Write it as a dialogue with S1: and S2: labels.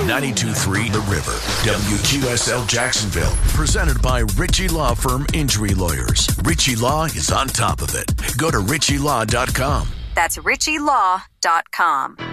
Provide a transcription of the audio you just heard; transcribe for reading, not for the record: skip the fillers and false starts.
S1: 92.3 The River. WQSL Jacksonville. Presented by Ritchie Law Firm Injury Lawyers. Ritchie Law is on top of it. Go to ritchielaw.com.
S2: That's ritchielaw.com.